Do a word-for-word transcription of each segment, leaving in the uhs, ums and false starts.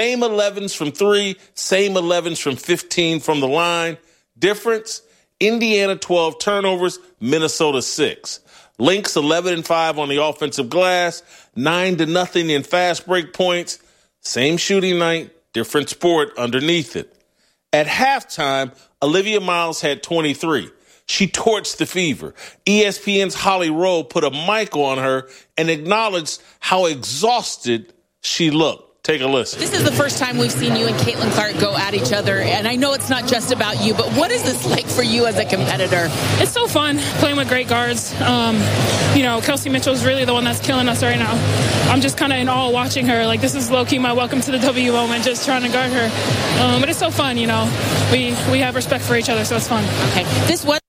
Same elevens from three, same elevens from fifteen from the line. Difference, Indiana twelve turnovers, Minnesota six. Lynx eleven and five on the offensive glass, nine to nothing in fast break points. Same shooting night, different sport underneath it. At halftime, Olivia Miles had twenty-three. She torched the fever. E S P N's Holly Rowe put a mic on her and acknowledged how exhausted she looked. Take a listen. This is the first time we've seen you and Caitlin Clark go at each other, and I know it's not just about you, but what is this like for you as a competitor? It's so fun playing with great guards. Um, you know, Kelsey Mitchell is really the one that's killing us right now. I'm just kind of in awe watching her. Like, this is low-key my welcome to the W moment, just trying to guard her. Um, but it's so fun, you know. We, we have respect for each other, so it's fun. Okay. This was...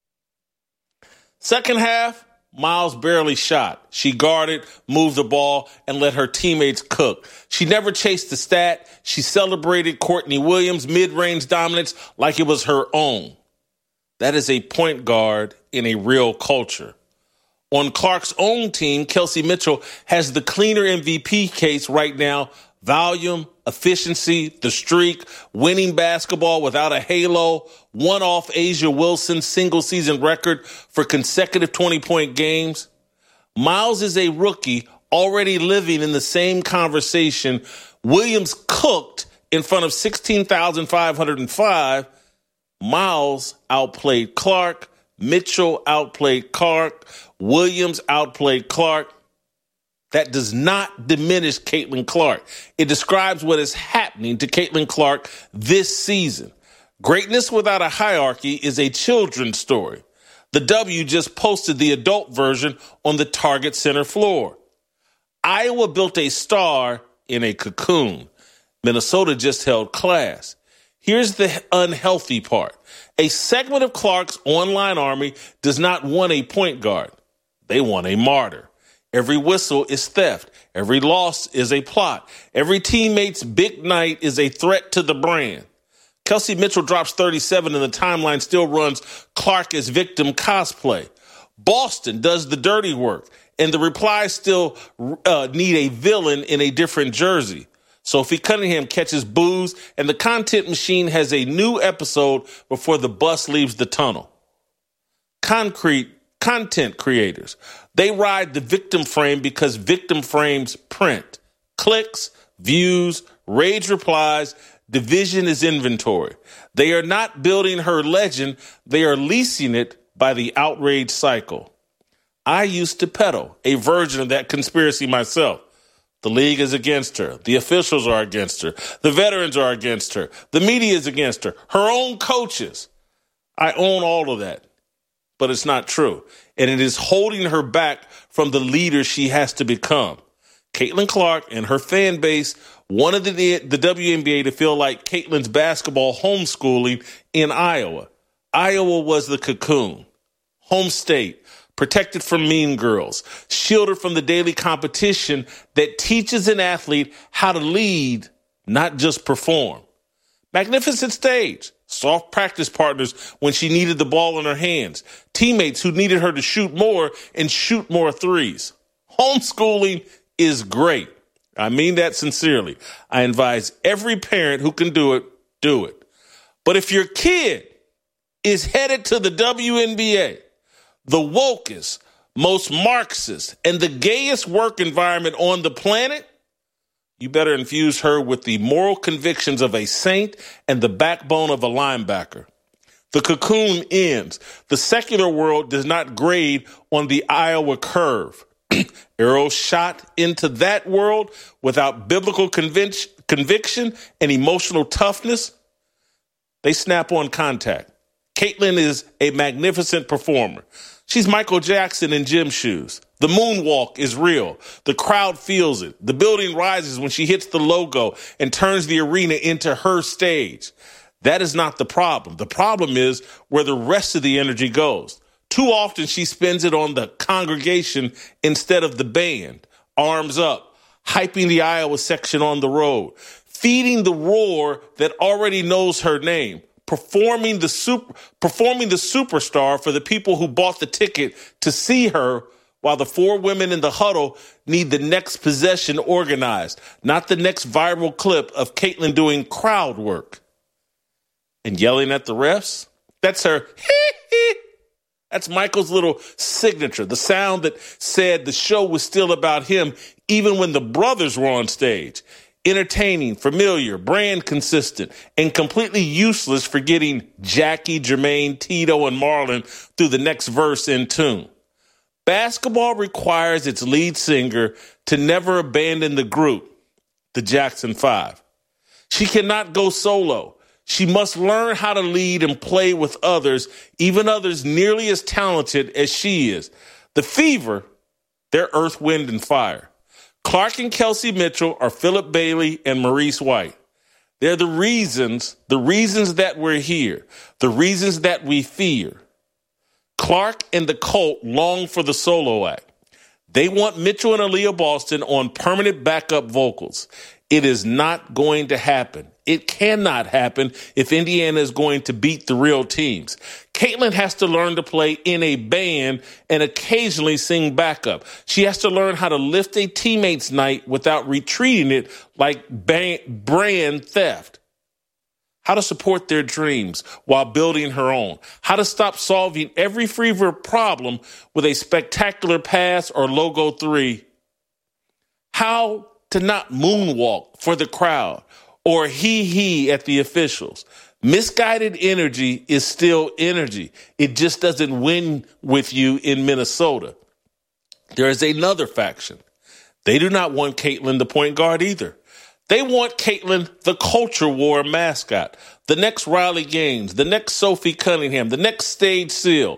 Second half, Miles barely shot. She guarded, moved the ball, and let her teammates cook. She never chased the stat. She celebrated Courtney Williams' mid-range dominance like it was her own. That is a point guard in a real culture. On Clark's own team, Kelsey Mitchell has the cleaner M V P case right now. Volume, efficiency, the streak, winning basketball without a halo, one off Asia Wilson's single-season record for consecutive twenty-point games. Miles is a rookie already living in the same conversation. Williams cooked in front of sixteen thousand five hundred five. Miles outplayed Clark. Mitchell outplayed Clark. Williams outplayed Clark. That does not diminish Caitlin Clark. It describes what is happening to Caitlin Clark this season. Greatness without a hierarchy is a children's story. The W just posted the adult version on the Target Center floor. Iowa built a star in a cocoon. Minnesota just held class. Here's the unhealthy part. A segment of Clark's online army does not want a point guard. They want a martyr. Every whistle is theft. Every loss is a plot. Every teammate's big night is a threat to the brand. Kelsey Mitchell drops thirty-seven and the timeline still runs Clark as victim cosplay. Boston does the dirty work, and the replies still uh, need a villain in a different jersey. Sophie Cunningham catches booze, and the content machine has a new episode before the bus leaves the tunnel. Concrete content creators. They ride the victim frame because victim frames print. Clicks, views, rage replies, division is inventory. They are not building her legend. They are leasing it by the outrage cycle. I used to peddle a version of that conspiracy myself. The league is against her. The officials are against her. The veterans are against her. The media is against her. Her own coaches. I own all of that. But it's not true. And it is holding her back from the leader she has to become. Caitlin Clark and her fan base wanted the, the W N B A to feel like Caitlin's basketball homeschooling in Iowa. Iowa was the cocoon. Home state, protected from mean girls, shielded from the daily competition that teaches an athlete how to lead, not just perform. Magnificent stage. Soft practice partners when she needed the ball in her hands. Teammates who needed her to shoot more and shoot more threes. Homeschooling is great. I mean that sincerely. I advise every parent who can do it, do it. But if your kid is headed to the W N B A, the wokest, most Marxist, and the gayest work environment on the planet, you better infuse her with the moral convictions of a saint and the backbone of a linebacker. The cocoon ends. The secular world does not grade on the Iowa curve. Arrows shot into that world without biblical convic- conviction and emotional toughness, they snap on contact. Caitlin is a magnificent performer. She's Michael Jackson in gym shoes. The moonwalk is real. The crowd feels it. The building rises when she hits the logo and turns the arena into her stage. That is not the problem. The problem is where the rest of the energy goes. Too often she spends it on the congregation instead of the band. Arms up, hyping the Iowa section on the road, feeding the roar that already knows her name, performing the super, performing the superstar for the people who bought the ticket to see her while the four women in the huddle need the next possession organized, not the next viral clip of Caitlin doing crowd work. And yelling at the refs? That's her hee-hee. That's Michael's little signature, the sound that said the show was still about him even when the brothers were on stage. Entertaining, familiar, brand consistent, and completely useless for getting Jackie, Jermaine, Tito, and Marlon through the next verse in tune. Basketball requires its lead singer to never abandon the group, the Jackson Five. She cannot go solo. She must learn how to lead and play with others, even others nearly as talented as she is. The Fever, they're Earth, Wind, and Fire. Clark and Kelsey Mitchell are Philip Bailey and Maurice White. They're the reasons, the reasons that we're here, the reasons that we fear. Clark and the Cult long for the solo act. They want Mitchell and Aaliyah Boston on permanent backup vocals. It is not going to happen. It cannot happen if Indiana is going to beat the real teams. Caitlin has to learn to play in a band and occasionally sing backup. She has to learn how to lift a teammate's night without retreating it like brand theft. How to support their dreams while building her own. How to stop solving every Fever problem with a spectacular pass or logo three. How to not moonwalk for the crowd or hee-hee at the officials. Misguided energy is still energy. It just doesn't win with you in Minnesota. There is another faction. They do not want Caitlin the point guard either. They want Caitlin the culture war mascot, the next Riley Gaines, the next Sophie Cunningham, the next Stage Seal,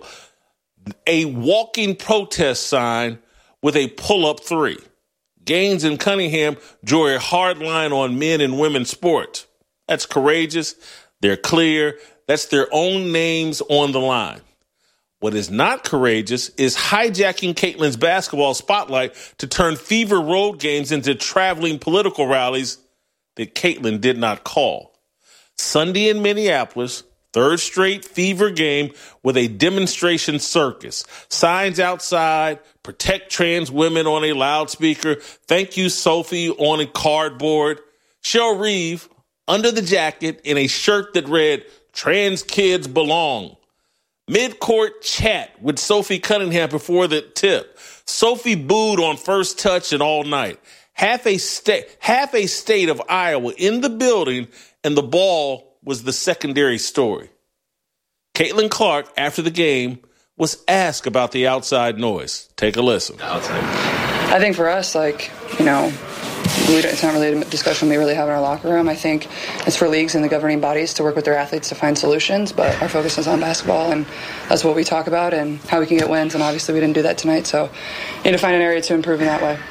a walking protest sign with a pull-up three. Gaines and Cunningham draw a hard line on men and women's sports. That's courageous. They're clear. That's their own names on the line. What is not courageous is hijacking Caitlin's basketball spotlight to turn Fever road games into traveling political rallies that Caitlin did not call. Sunday in Minneapolis, third straight Fever game with a demonstration circus. Signs outside, protect trans women on a loudspeaker, thank you Sophie on a cardboard. Cheryl Reeve under the jacket in a shirt that read, trans kids belong. Mid-court chat with Sophie Cunningham before the tip. Sophie booed on first touch and all night. Half a state, half a state of Iowa in the building, and the ball was the secondary story. Caitlin Clark, after the game, was asked about the outside noise. Take a listen. Outside. I think for us, like, you know, we don't, it's not really a discussion we really have in our locker room. I think it's for leagues and the governing bodies to work with their athletes to find solutions, but our focus is on basketball, and that's what we talk about and how we can get wins, and obviously we didn't do that tonight, so we need to find an area to improve in that way.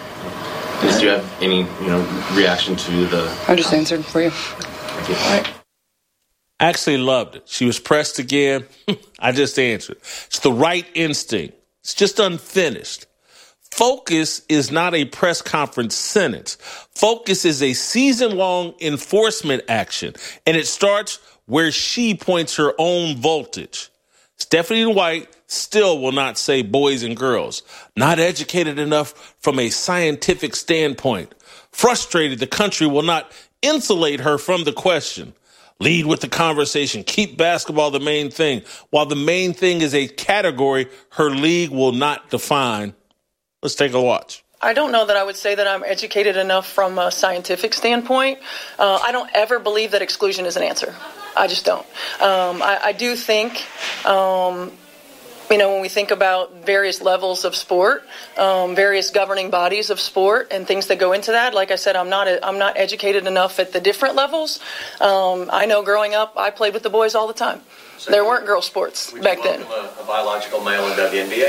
Do you have any, you know, reaction to the... I just answered for you. Thank you. All right. I actually loved it. She was pressed again. I just answered. It's the right instinct. It's just unfinished. Focus is not a press conference sentence. Focus is a season-long enforcement action, and it starts where she points her own voltage. Stephanie White still will not say boys and girls. Not educated enough from a scientific standpoint. Frustrated, the country will not insulate her from the question. Lead with the conversation. Keep basketball the main thing. While the main thing is a category her league will not define. Let's take a watch. I don't know that I would say that I'm educated enough from a scientific standpoint. Uh, I don't ever believe that exclusion is an answer. I just don't. Um, I, I do think, um, you know, when we think about various levels of sport, um, various governing bodies of sport and things that go into that, like I said, I'm not a, I'm not educated enough at the different levels. Um, I know growing up, I played with the boys all the time. So there weren't girl sports back then. A, a biological male in W N B A?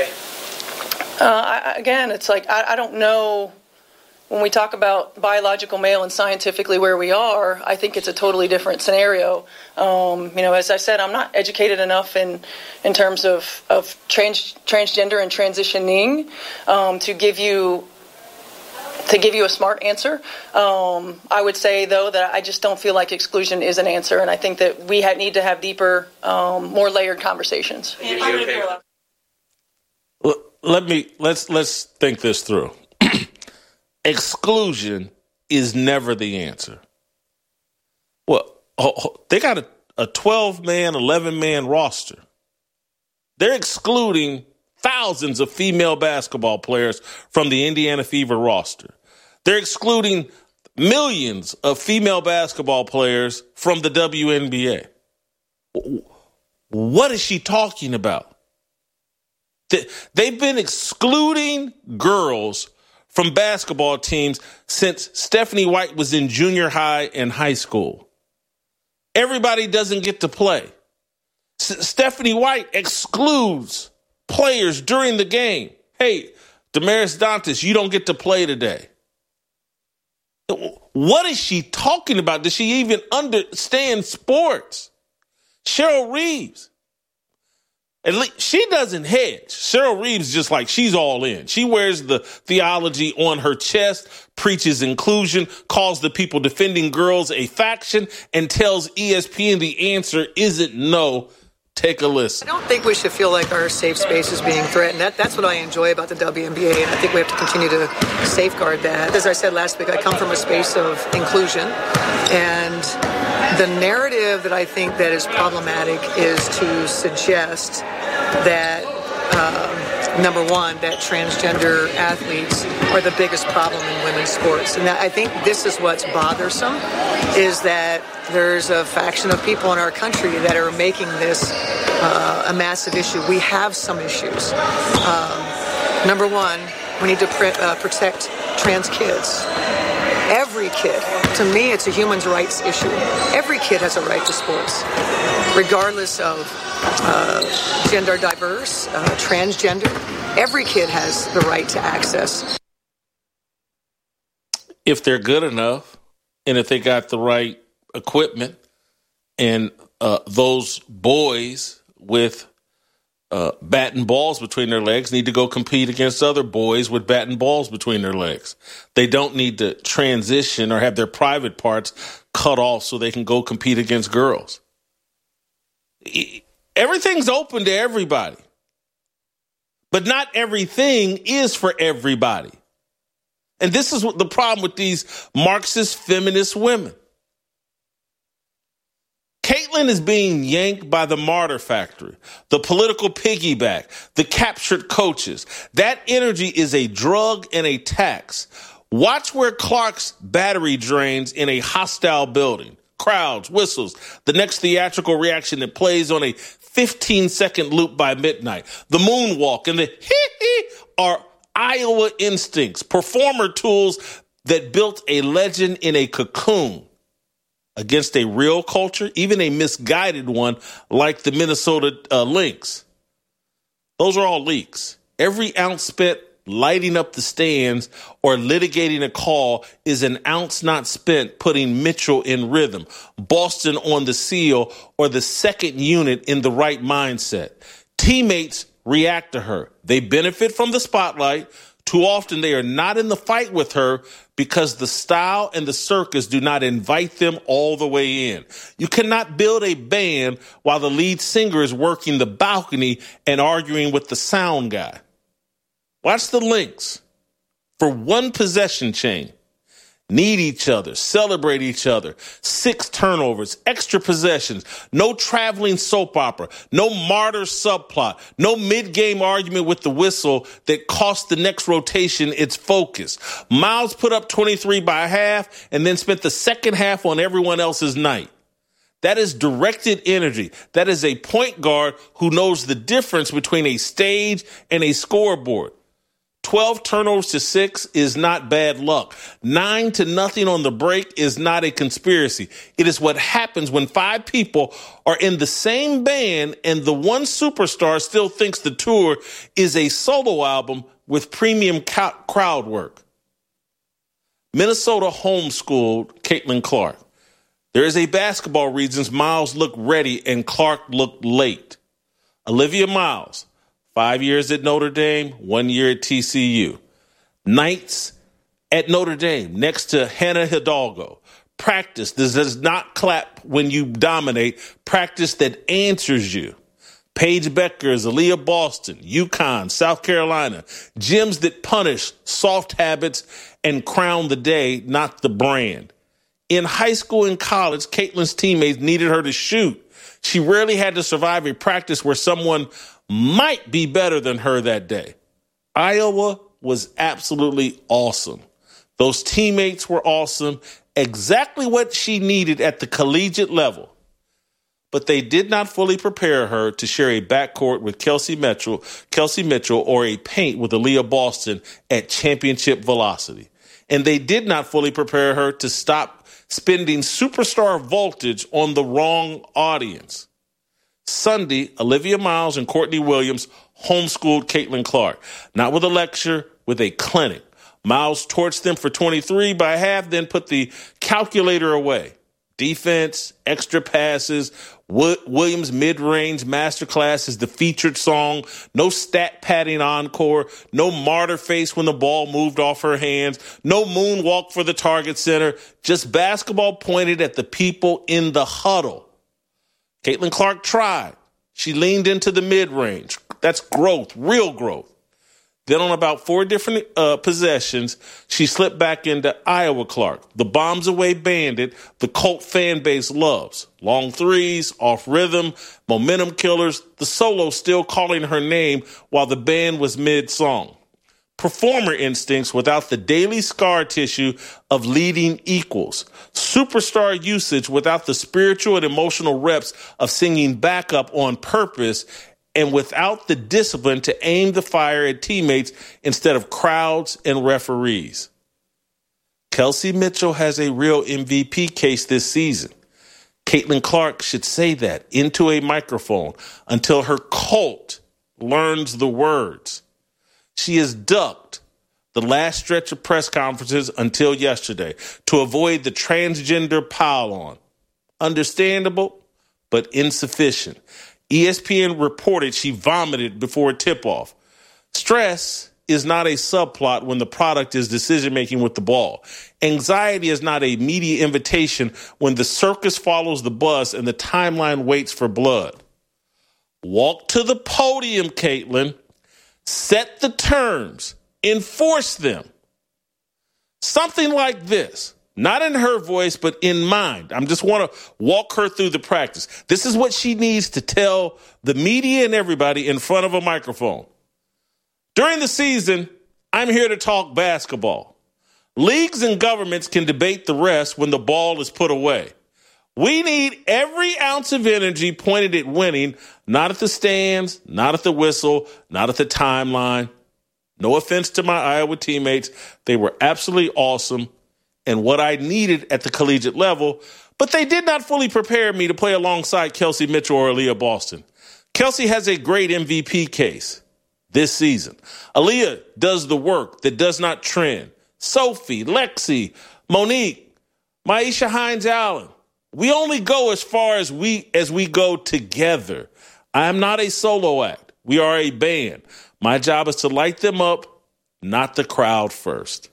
Uh, I, again, it's like I, I don't know. When we talk about biological male and scientifically where we are, I think it's a totally different scenario. Um, you know, as I said, I'm not educated enough in in terms of of trans, transgender and transitioning um, to give you to give you a smart answer. Um, I would say though that I just don't feel like exclusion is an answer, and I think that we ha- need to have deeper, um, more layered conversations. Well, let me let's let's think this through. Exclusion is never the answer. Well, they got a, a twelve-man, eleven-man roster. They're excluding thousands of female basketball players from the Indiana Fever roster. They're excluding millions of female basketball players from the W N B A. What is she talking about? They've been excluding girls from basketball teams since Stephanie White was in junior high and high school. Everybody doesn't get to play. S- Stephanie White excludes players during the game. Hey, Damaris Dantas, you don't get to play today. What is she talking about? Does she even understand sports? Cheryl Reeves. At least she doesn't hedge. Cheryl Reeves just like she's all in. She wears the theology on her chest, preaches inclusion, calls the people defending girls a faction, and tells E S P N the answer isn't no. Take a listen. I don't think we should feel like our safe space is being threatened. That, that's what I enjoy about the W N B A, and I think we have to continue to safeguard that. As I said last week, I come from a space of inclusion, and the narrative that I think that is problematic is to suggest that, um, number one, that transgender athletes are the biggest problem in women's sports. And that, I think this is what's bothersome, is that there's a faction of people in our country that are making this uh, a massive issue. We have some issues. Um, number one, we need to pre- uh, protect trans kids. Every kid. To me, it's a human rights issue. Every kid has a right to sports, regardless of uh, gender diverse, uh, transgender. Every kid has the right to access. If they're good enough, and if they got the right equipment, and uh, those boys with uh, bat and balls between their legs need to go compete against other boys with bat and balls between their legs. They don't need to transition or have their private parts cut off so they can go compete against girls. Everything's open to everybody, but not everything is for everybody. And this is what the problem with these Marxist feminist women. Caitlyn is being yanked by the martyr factory, the political piggyback, the captured coaches. That energy is a drug and a tax. Watch where Clark's battery drains in a hostile building. Crowds, whistles, the next theatrical reaction that plays on a fifteen-second loop by midnight. The moonwalk and the hee-hee are Iowa instincts, performer tools that built a legend in a cocoon against a real culture, even a misguided one like the Minnesota uh, Lynx. Those are all leaks. Every ounce spent lighting up the stands or litigating a call is an ounce not spent putting Mitchell in rhythm, Boston on the seal, or the second unit in the right mindset. Teammates react to her. They benefit from the spotlight. Too often they are not in the fight with her because the style and the circus do not invite them all the way in. You cannot build a band while the lead singer is working the balcony and arguing with the sound guy. Watch the Lynx. For one possession chain, need each other, celebrate each other, six turnovers, extra possessions, no traveling soap opera, no martyr subplot, no mid-game argument with the whistle that cost the next rotation its focus. Miles put up twenty-three by half and then spent the second half on everyone else's night. That is directed energy. That is a point guard who knows the difference between a stage and a scoreboard. twelve turnovers to six is not bad luck. Nine to nothing on the break is not a conspiracy. It is what happens when five people are in the same band and the one superstar still thinks the tour is a solo album with premium crowd work. Minnesota homeschooled Caitlin Clark. There is a basketball reasons Miles looked ready and Clark looked late. Olivia Miles, five years at Notre Dame, one year at T C U. Nights at Notre Dame next to Hannah Hidalgo. Practice that does not clap when you dominate. Practice that answers you. Paige Beckers, Aaliyah Boston, UConn, South Carolina, gyms that punish soft habits and crown the day, not the brand. In high school and college, Caitlin's teammates needed her to shoot. She rarely had to survive a practice where someone might be better than her that day. Iowa was absolutely awesome. Those teammates were awesome, exactly what she needed at the collegiate level. But they did not fully prepare her to share a backcourt with Kelsey Mitchell, Kelsey Mitchell or a paint with Aaliyah Boston at championship velocity. And they did not fully prepare her to stop spending superstar voltage on the wrong audience. Sunday, Olivia Miles and Courtney Williams homeschooled Caitlin Clark, not with a lecture, with a clinic. Miles torched them for twenty-three by half, then put the calculator away. Defense, extra passes, Williams' mid-range masterclass is the featured song, no stat padding encore, no martyr face when the ball moved off her hands, no moonwalk for the target center, just basketball pointed at the people in the huddle. Caitlin Clark tried. She leaned into the mid-range. That's growth, real growth. Then on about four different uh, possessions, she slipped back into Iowa Clark, the bombs away bandit the Colt fan base loves. Long threes, off rhythm, momentum killers, the solo still calling her name while the band was mid-song. Performer instincts without the daily scar tissue of leading equals. Superstar usage without the spiritual and emotional reps of singing backup on purpose, and without the discipline to aim the fire at teammates instead of crowds and referees. Kelsey Mitchell has a real M V P case this season. Caitlin Clark should say that into a microphone until her cult learns the words. She has ducked the last stretch of press conferences until yesterday to avoid the transgender pile-on. Understandable, but insufficient. E S P N reported she vomited before tip-off. Stress is not a subplot when the product is decision-making with the ball. Anxiety is not a media invitation when the circus follows the bus and the timeline waits for blood. Walk to the podium, Caitlin. Set the terms. Enforce them. Something like this. Not in her voice, but in mine. I just want to walk her through the practice. This is what she needs to tell the media and everybody in front of a microphone. During the season, I'm here to talk basketball. Leagues and governments can debate the rest when the ball is put away. We need every ounce of energy pointed at winning, not at the stands, not at the whistle, not at the timeline. No offense to my Iowa teammates. They were absolutely awesome and what I needed at the collegiate level, but they did not fully prepare me to play alongside Kelsey Mitchell or Aaliyah Boston. Kelsey has a great M V P case this season. Aaliyah does the work that does not trend. Sophie, Lexi, Monique, Maisha Hines-Allen. We only go as far as we as we go together. I am not a solo act. We are a band. My job is to light them up, not the crowd first.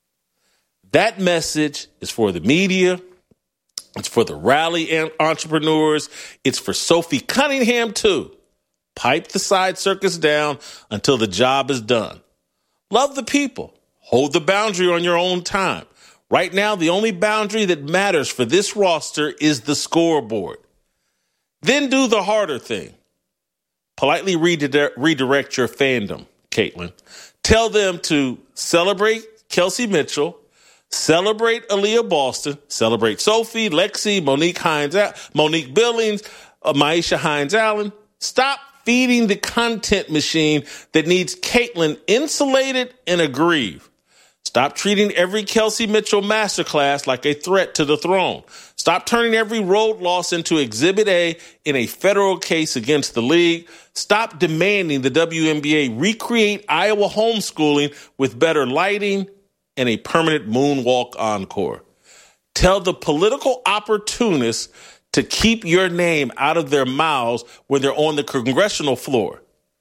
That message is for the media. It's for the rally entrepreneurs. It's for Sophie Cunningham, too. Pipe the side circus down until the job is done. Love the people. Hold the boundary on your own time. Right now, the only boundary that matters for this roster is the scoreboard. Then do the harder thing. Politely redirect, redirect your fandom, Caitlin. Tell them to celebrate Kelsey Mitchell, celebrate Aaliyah Boston, celebrate Sophie, Lexi, Monique Hines, Monique Billings, uh, Maisha Hines-Allen. Stop feeding the content machine that needs Caitlin insulated and aggrieved. Stop treating every Kelsey Mitchell masterclass like a threat to the throne. Stop turning every road loss into Exhibit A in a federal case against the league. Stop demanding the W N B A recreate Iowa homeschooling with better lighting and a permanent moonwalk encore. Tell the political opportunists to keep your name out of their mouths when they're on the congressional floor.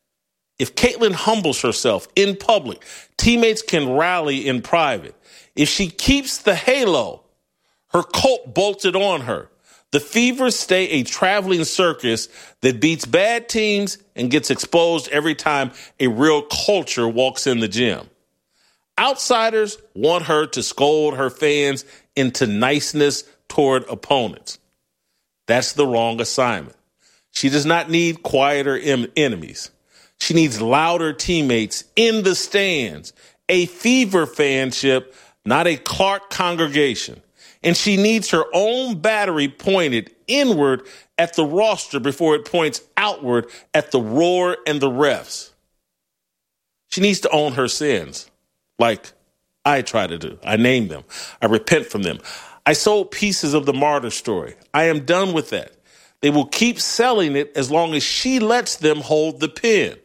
If Caitlin humbles herself in public, teammates can rally in private. If she keeps the halo, her cult bolted on her. The Fevers stay a traveling circus that beats bad teams and gets exposed every time a real culture walks in the gym. Outsiders want her to scold her fans into niceness toward opponents. That's the wrong assignment. She does not need quieter em- enemies. She needs louder teammates in the stands, a Fever fanship, not a Clark congregation. And she needs her own battery pointed inward at the roster before it points outward at the Roar and the refs. She needs to own her sins, like I try to do. I name them. I repent from them. I sold pieces of the martyr story. I am done with that. They will keep selling it as long as she lets them hold the pen.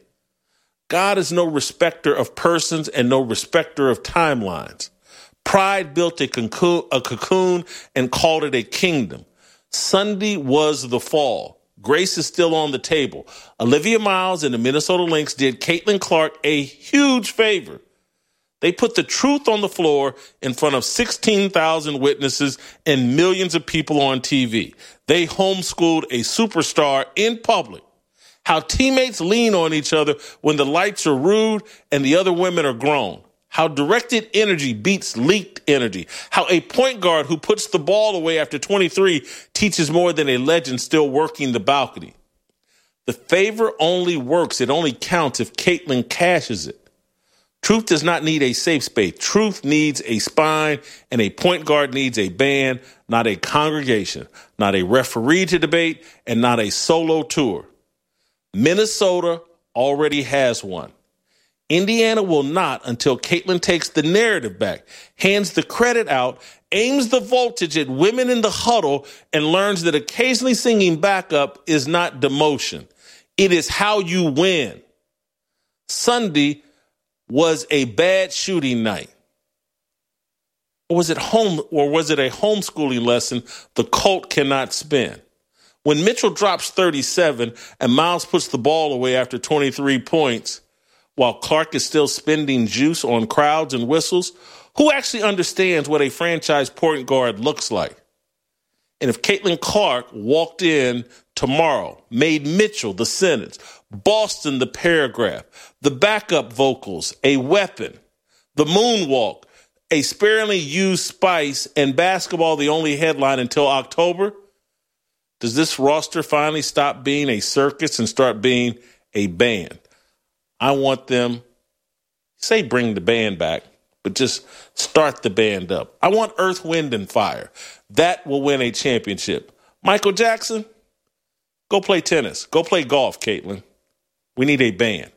God is no respecter of persons and no respecter of timelines. Pride built a cocoon, a cocoon and called it a kingdom. Sunday was the fall. Grace is still on the table. Olivia Miles and the Minnesota Lynx did Caitlin Clark a huge favor. They put the truth on the floor in front of sixteen thousand witnesses and millions of people on T V. They homeschooled a superstar in public. How teammates lean on each other when the lights are rude and the other women are grown. How directed energy beats leaked energy. How a point guard who puts the ball away after twenty-three teaches more than a legend still working the balcony. The favor only works. It only counts if Caitlin cashes it. Truth does not need a safe space. Truth needs a spine, and a point guard needs a band, not a congregation, not a referee to debate, and not a solo tour. Minnesota already has one. Indiana will not until Caitlin takes the narrative back, hands the credit out, aims the voltage at women in the huddle, and learns that occasionally singing backup is not demotion. It is how you win. Sunday was a bad shooting night. Or was it home, or was it a homeschooling lesson the Colt cannot spin? When Mitchell drops thirty-seven and Miles puts the ball away after twenty-three points, while Clark is still spending juice on crowds and whistles, who actually understands what a franchise point guard looks like? And if Caitlin Clark walked in tomorrow, made Mitchell the sentence, Boston the paragraph, the backup vocals a weapon, the moonwalk a sparingly used spice, and basketball the only headline until October, does this roster finally stop being a circus and start being a band? I want them, say bring the band back, but just start the band up. I want Earth, Wind, and Fire. That will win a championship. Michael Jackson, go play tennis. Go play golf, Caitlin. We need a band.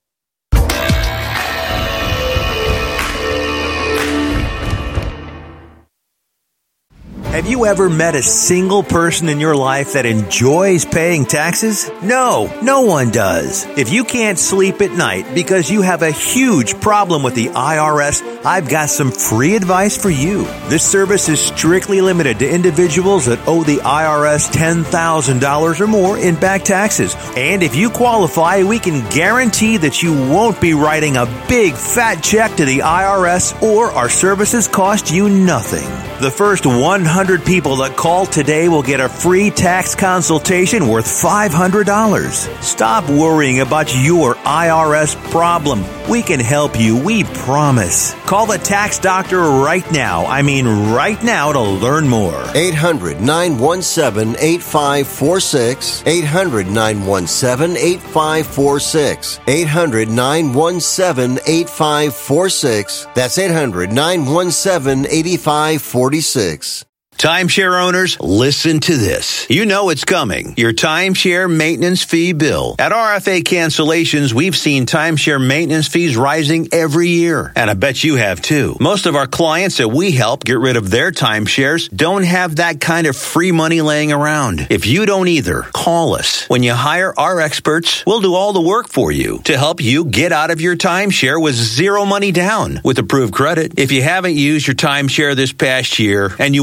Have you ever met a single person in your life that enjoys paying taxes? No, no one does. If you can't sleep at night because you have a huge problem with the I R S, I've got some free advice for you. This service is strictly limited to individuals that owe the I R S ten thousand dollars or more in back taxes. And if you qualify, we can guarantee that you won't be writing a big fat check to the I R S, or our services cost you nothing. The first one hundred people that call today will get a free tax consultation worth five hundred dollars. Stop worrying about your I R S problem. We can help you, we promise. Call the tax doctor right now. I mean right now to learn more. eight hundred, nine one seven, eight five four six. eight hundred, nine one seven, eight five four six. eight hundred, nine one seven, eight five four six. That's eight hundred, nine one seven, eight five four six. Timeshare owners, listen to this. You know it's coming. Your timeshare maintenance fee bill. At R F A Cancellations, we've seen timeshare maintenance fees rising every year. And I bet you have too. Most of our clients that we help get rid of their timeshares don't have that kind of free money laying around. If you don't either, call us. When you hire our experts, we'll do all the work for you to help you get out of your timeshare with zero money down with approved credit. If you haven't used your timeshare this past year and you want to legally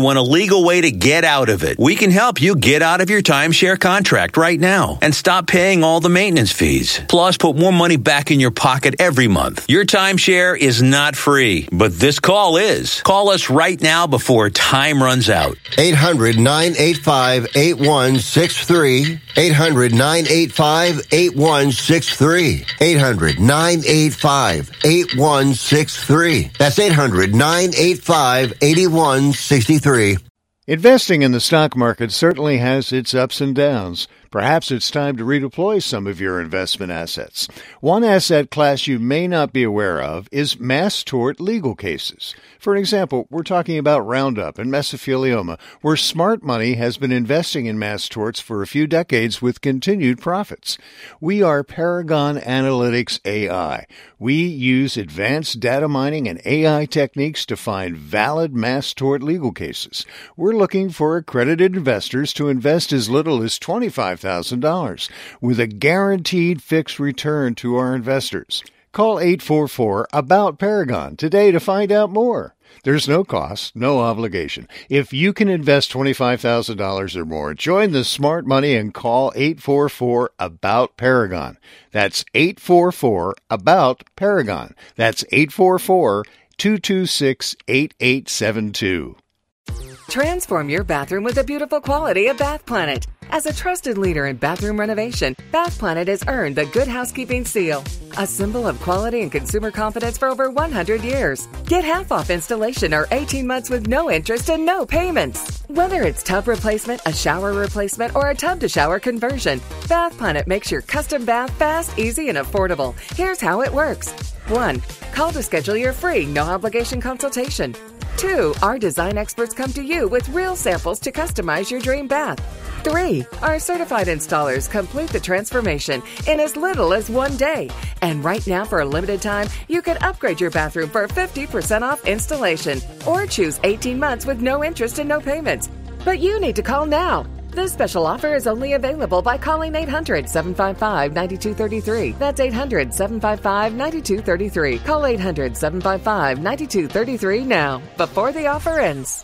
legal way to get out of it. We can help you get out of your timeshare contract right now and stop paying all the maintenance fees. Plus, put more money back in your pocket every month. Your timeshare is not free, but this call is. Call us right now before time runs out. eight hundred, nine eight five, eight one six three. eight hundred, nine eight five, eight one six three. eight hundred, nine eight five, eight one six three. That's eight hundred, nine eight five, eight one six three. Investing in the stock market certainly has its ups and downs. Perhaps it's time to redeploy some of your investment assets. One asset class you may not be aware of is mass tort legal cases. For example, we're talking about Roundup and mesothelioma, where smart money has been investing in mass torts for a few decades with continued profits. We are Paragon Analytics A I. We use advanced data mining and A I techniques to find valid mass tort legal cases. We're looking for accredited investors to invest as little as twenty-five thousand dollars with a guaranteed fixed return to our investors. Call eight four four, A B O U T, Paragon today to find out more. There's no cost, no obligation. If you can invest twenty-five thousand dollars or more, join the smart money and call eight four four, A B O U T, Paragon. That's eight four four, A B O U T, Paragon. That's eight four four, two two six, eight eight seven two. Transform your bathroom with the beautiful quality of Bath Planet. As a trusted leader in bathroom renovation, Bath Planet has earned the Good Housekeeping seal, a symbol of quality and consumer confidence for over one hundred years. Get half off installation or eighteen months with no interest and no payments. Whether it's tub replacement, a shower replacement, or a tub-to-shower conversion, Bath Planet makes your custom bath fast, easy, and affordable. Here's how it works. One, call to schedule your free, no-obligation consultation. Two, our design experts come to you with real samples to customize your dream bath. Three, our certified installers complete the transformation in as little as one day. And right now, for a limited time, you can upgrade your bathroom for fifty percent off installation or choose eighteen months with no interest and no payments. But you need to call now. This special offer is only available by calling eight hundred, seven five five, nine two three three. That's eight hundred, seven five five, nine two three three. Call eight hundred, seven five five, nine two three three now, before the offer ends.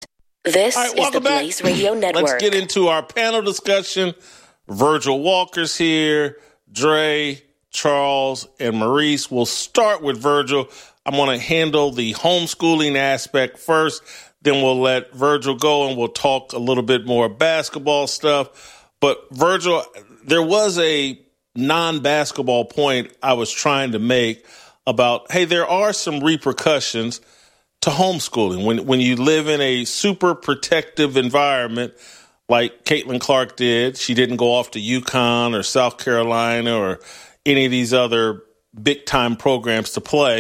This right, is the back. Blaze Radio Network. Let's get into our panel discussion. Virgil Walker's here. Dre, Charles, and Maurice. We'll start with Virgil. I'm going to handle the homeschooling aspect first. Then we'll let Virgil go and we'll talk a little bit more basketball stuff. But Virgil, there was a non-basketball point I was trying to make about, hey, there are some repercussions to homeschooling. When when you live in a super protective environment like Caitlin Clark did, she didn't go off to UConn or South Carolina or any of these other big-time programs to play.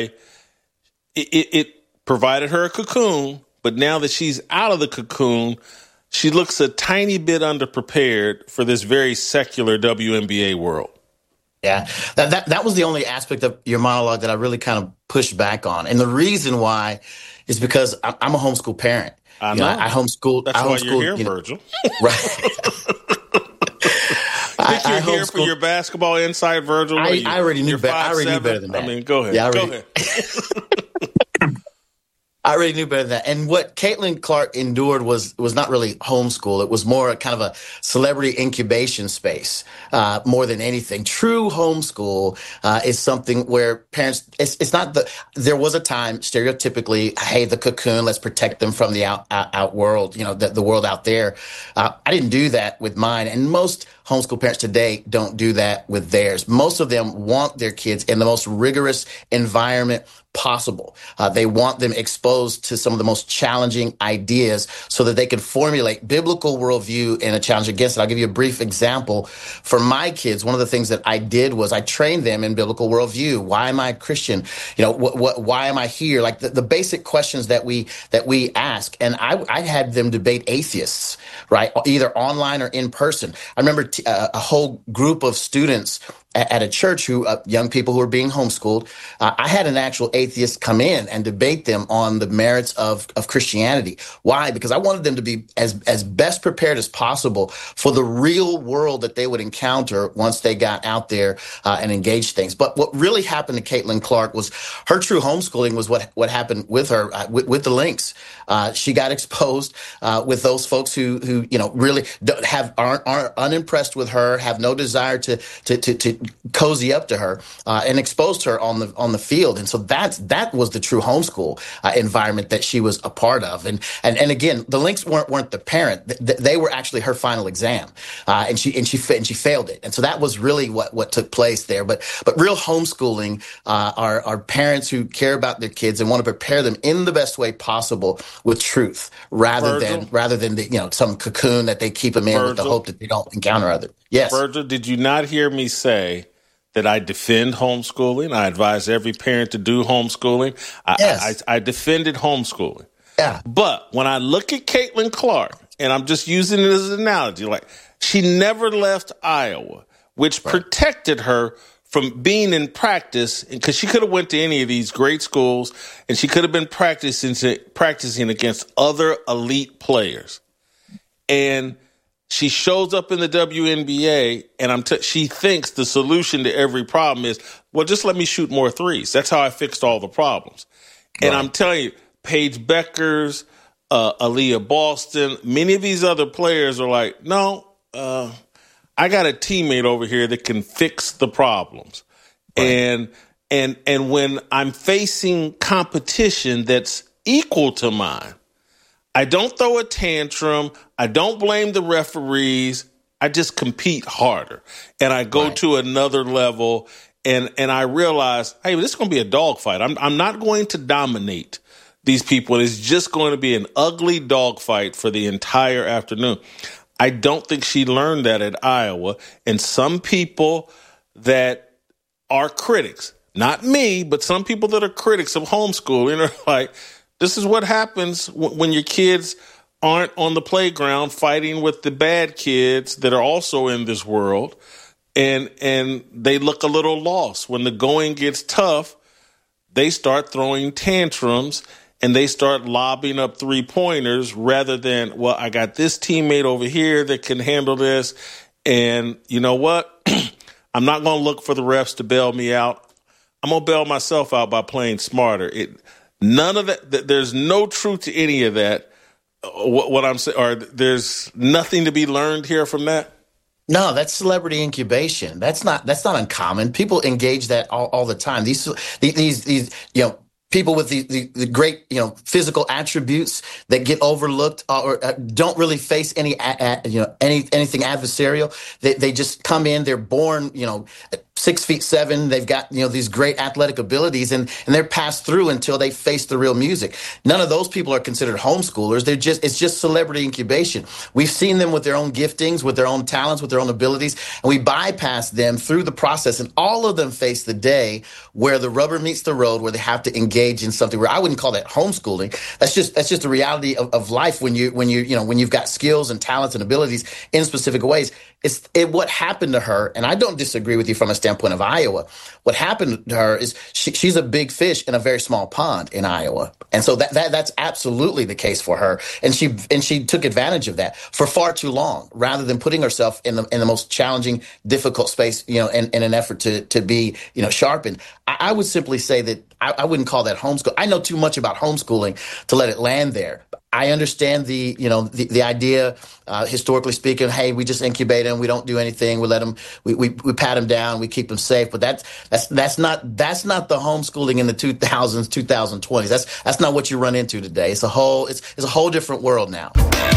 It, it, it provided her a cocoon. But now that she's out of the cocoon, she looks a tiny bit underprepared for this very secular W N B A world. Yeah, that, that that was the only aspect of your monologue that I really kind of pushed back on. And the reason why is because I'm a homeschool parent. I know. You know I, I homeschool. That's I why homeschool, you're here, you know, Virgil. Right. I think you're I here for your basketball insight, Virgil. I, I already knew better. I already seven? knew better than that. I mean, go ahead. Yeah, I already, go ahead. I already knew better than that. And what Caitlin Clark endured was was not really homeschool. It was more kind of a celebrity incubation space, uh, more than anything. True homeschool uh, is something where parents, it's, it's not the, there was a time stereotypically, hey, the cocoon, let's protect them from the out, out, out world, you know, the, the world out there. Uh, I didn't do that with mine. And most homeschool parents today don't do that with theirs. Most of them want their kids in the most rigorous environment possible. Uh, they want them exposed to some of the most challenging ideas so that they can formulate biblical worldview in a challenge against it. I'll give you a brief example. For my kids, one of the things that I did was I trained them in biblical worldview. Why am I a Christian? You know, what, what, why am I here? Like the, the basic questions that we that we ask. And I, I had them debate atheists, right? Either online or in person. I remember t- uh, a whole group of students at, at a church who uh, young people who are being homeschooled. Uh, I had an actual atheist come in and debate them on the merits of, of Christianity. Why? Because I wanted them to be as, as best prepared as possible for the real world that they would encounter once they got out there uh, and engaged things. But what really happened to Caitlin Clark was her true homeschooling was what, what happened with her, uh, with, with the Lynx. Uh, she got exposed uh, with those folks who, who you know, really don't have aren't, aren't unimpressed with her, have no desire to to to, to cozy up to her, uh, and exposed her on the on the field. And so that's that was the true homeschool uh, environment that she was a part of. And and and again, the Lynx weren't weren't the parent; Th- they were actually her final exam, uh, and she and she fa- and she failed it. And so that was really what what took place there. But but real homeschooling uh, are are parents who care about their kids and want to prepare them in the best way possible with truth, rather Virgil? than rather than the, you know some cocoon that they keep them in Virgil? with the hope that they don't encounter other. Yes, Virgil, did you not hear me say that I defend homeschooling? I advise every parent to do homeschooling. I, yes. I, I defended homeschooling. Yeah. But when I look at Caitlin Clark, and I'm just using it as an analogy, like she never left Iowa, which right. protected her from being in practice, because she could have went to any of these great schools and she could have been practicing practicing against other elite players. And she shows up in the W N B A, and I'm t- she thinks the solution to every problem is, well, just let me shoot more threes. That's how I fixed all the problems. Right. And I'm telling you, Paige Beckers, uh, Aaliyah Boston, many of these other players are like, no, uh, I got a teammate over here that can fix the problems. Right. And and and when I'm facing competition that's equal to mine, I don't throw a tantrum. I don't blame the referees. I just compete harder. And I go right. to another level, and and I realize, hey, this is going to be a dogfight. I'm I'm not going to dominate these people. It's just going to be an ugly dogfight for the entire afternoon. I don't think she learned that at Iowa. And some people that are critics, not me, but some people that are critics of homeschooling are like, this is what happens w- when your kids aren't on the playground fighting with the bad kids that are also in this world. And, and they look a little lost. When the going gets tough, they start throwing tantrums and they start lobbing up three-pointers rather than, well, I got this teammate over here that can handle this. And you know what? I'm not going to look for the refs to bail me out. I'm going to bail myself out by playing smarter. It, none of that, there's no truth to any of that. What, what I'm saying, or there's nothing to be learned here from that? No, that's celebrity incubation. That's not, that's not uncommon. People engage that all, all the time. These, these, these, you know, people with the, the, the great, you know, physical attributes that get overlooked or uh, don't really face any, uh, you know, any anything adversarial. They they just come in. They're born, you know, six feet seven. They've got, you know, these great athletic abilities, and and they're passed through until they face the real music. None of those people are considered homeschoolers. They're just it's just celebrity incubation. We've seen them with their own giftings, with their own talents, with their own abilities, and we bypass them through the process. And all of them face the day where the rubber meets the road, where they have to engage in something where I wouldn't call that homeschooling. That's just that's just the reality of, of life when you when you you know when you've got skills and talents and abilities in specific ways. It's it, what happened to her, and I don't disagree with you from a standpoint of Iowa. What happened to her is she, she's a big fish in a very small pond in Iowa, and so that, that that's absolutely the case for her. And she and she took advantage of that for far too long, rather than putting herself in the in the most challenging, difficult space, you know, in, in an effort to to be you know sharpened. I, I would simply say that I, I wouldn't call that homeschool. I know too much about homeschooling to let it land there. I understand the, you know, the, the idea, uh, historically speaking, hey, we just incubate them. We don't do anything. We let them, we, we, we pat them down. We keep them safe. But that's, that's, that's not, that's not the homeschooling in the two thousands, twenty twenties. That's, that's not what you run into today. It's a whole, it's, it's a whole different world now.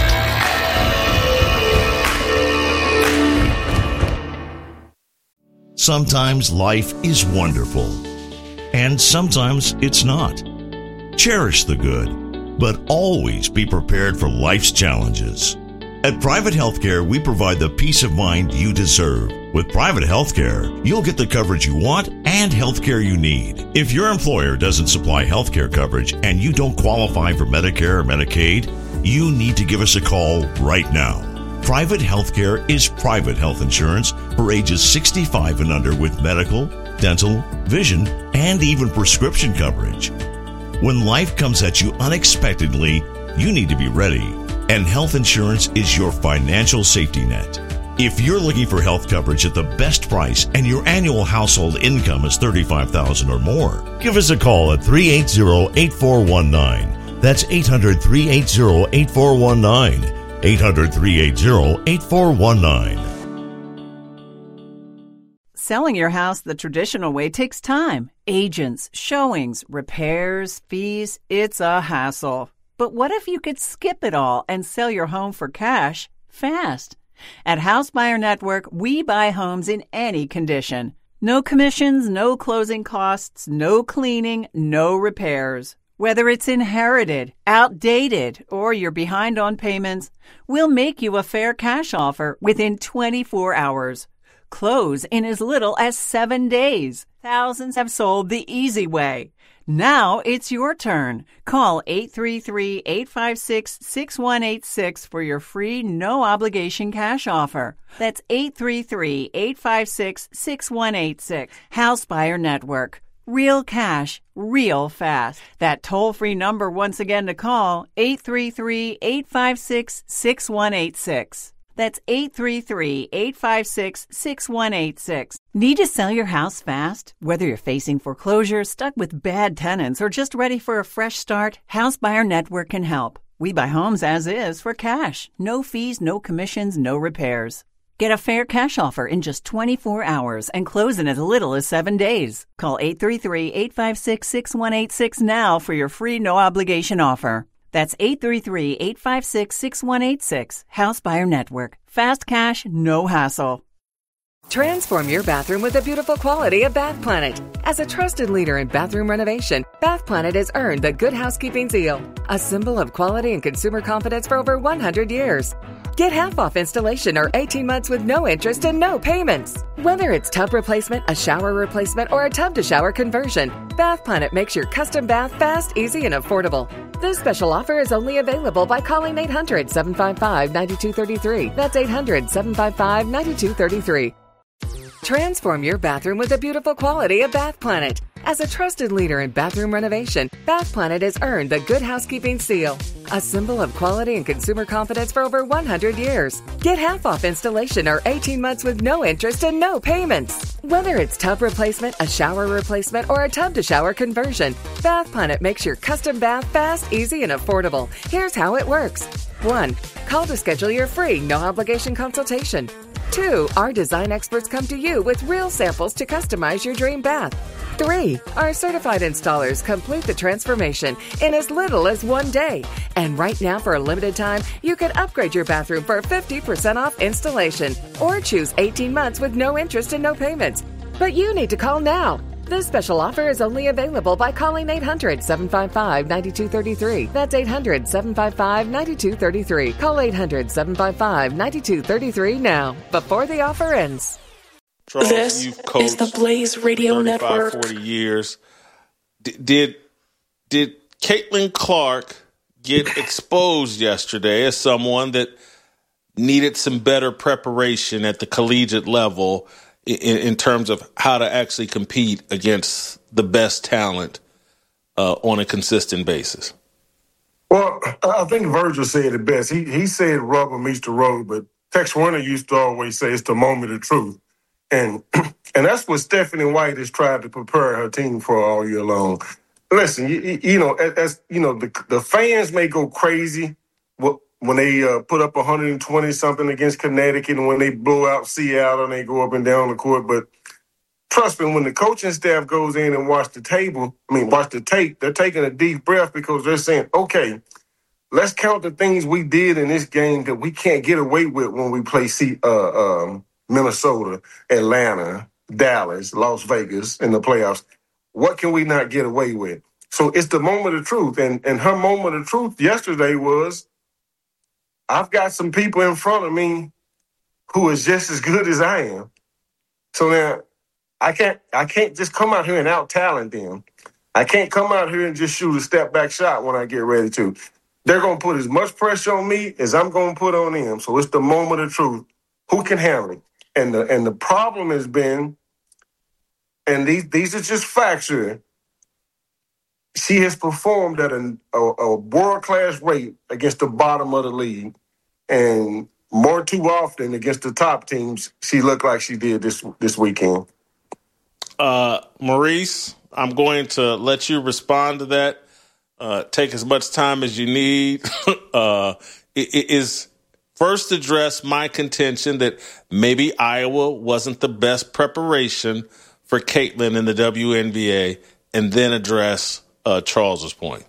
Sometimes life is wonderful, and sometimes it's not. Cherish the good, but always be prepared for life's challenges. At Private Healthcare, we provide the peace of mind you deserve. With Private Healthcare, you'll get the coverage you want and healthcare you need. If your employer doesn't supply healthcare coverage and you don't qualify for Medicare or Medicaid, you need to give us a call right now. Private healthcare is private health insurance for ages sixty-five and under with medical, dental, vision, and even prescription coverage. When life comes at you unexpectedly, you need to be ready, and health insurance is your financial safety net. If you're looking for health coverage at the best price and your annual household income is thirty-five thousand dollars or more, give us a call at three eight zero, eight four one nine. That's eight hundred, three eight zero, eight four one nine. eight hundred, three eight zero, eight four one nine. Selling your house the traditional way takes time. Agents, showings, repairs, fees. It's a hassle. But what if you could skip it all and sell your home for cash fast? At House Buyer Network, we buy homes in any condition. No commissions, no closing costs, no cleaning, no repairs. Whether it's inherited, outdated, or you're behind on payments, we'll make you a fair cash offer within twenty-four hours. Close in as little as seven days. Thousands have sold the easy way. Now it's your turn. Call eight three three, eight five six, six one eight six for your free no-obligation cash offer. That's eight three three, eight five six, six one eight six. House Buyer Network. Real cash, real fast. That toll-free number once again to call, eight three three, eight five six, six one eight six. That's eight three three, eight five six, six one eight six. Need to sell your house fast? Whether you're facing foreclosure, stuck with bad tenants, or just ready for a fresh start, House Buyer Network can help. We buy homes as is for cash. No fees, no commissions, no repairs. Get a fair cash offer in just twenty-four hours and close in as little as seven days. Call eight three three, eight five six, six one eight six now for your free no-obligation offer. That's eight three three, eight five six, six one eight six. House Buyer Network. Fast cash, no hassle. Transform your bathroom with the beautiful quality of Bath Planet. As a trusted leader in bathroom renovation, Bath Planet has earned the Good Housekeeping seal, a symbol of quality and consumer confidence for over one hundred years. Get half off installation or eighteen months with no interest and no payments. Whether it's tub replacement, a shower replacement, or a tub-to-shower conversion, Bath Planet makes your custom bath fast, easy, and affordable. This special offer is only available by calling eight hundred, seven five five, nine two three three. That's eight hundred, seven five five, nine two three three. Transform your bathroom with the beautiful quality of Bath Planet. As a trusted leader in bathroom renovation, Bath Planet has earned the Good Housekeeping seal, a symbol of quality and consumer confidence for over one hundred years. Get half off installation or eighteen months with no interest and no payments. Whether it's tub replacement, a shower replacement, or a tub-to-shower conversion, Bath Planet makes your custom bath fast, easy, and affordable. Here's how it works. one. Call to schedule your free no-obligation consultation. two. Our design experts come to you with real samples to customize your dream bath. three. Our certified installers complete the transformation in as little as one day. And right now, for a limited time, you can upgrade your bathroom for fifty percent off installation or choose eighteen months with no interest and no payments. But you need to call now. This special offer is only available by calling eight hundred, seven five five, nine two three three. That's eight hundred, seven five five, nine two three three. Call eight hundred, seven five five, nine two three three now, before the offer ends. Charles, this you've coached is the Blaze Radio Network. forty years. D- did did Caitlin Clark get exposed yesterday as someone that needed some better preparation at the collegiate level in, in terms of how to actually compete against the best talent uh, on a consistent basis? Well, I think Virgil said it best. He he said rubber meets the road, but Tex Winter used to always say it's the moment of truth. And and that's what Stephanie White has tried to prepare her team for all year long. Listen, you, you know, as, as you know, the the fans may go crazy when they uh, put up one hundred twenty something against Connecticut, and when they blow out Seattle and they go up and down the court. But trust me, when the coaching staff goes in and watch the table, I mean, watch the tape, they're taking a deep breath because they're saying, okay, let's count the things we did in this game that we can't get away with when we play C, uh, um, Minnesota, Atlanta, Dallas, Las Vegas in the playoffs. What can we not get away with? So it's the moment of truth. And, and her moment of truth yesterday was, I've got some people in front of me who is just as good as I am. So now I can't I can't just come out here and out-talent them. I can't come out here and just shoot a step-back shot when I get ready to. they're going to put as much pressure on me as I'm going to put on them. So it's the moment of truth. Who can handle it? And the and the problem has been, and these these are just facts here, she has performed at a, a, a world-class rate against the bottom of the league. And more too often against the top teams, she looked like she did this this weekend. Uh, Maurice, I'm going to let you respond to that. Uh, take as much time as you need. uh, it, it is first address my contention that maybe Iowa wasn't the best preparation for Caitlin in the W N B A, and then address uh, Charles's point.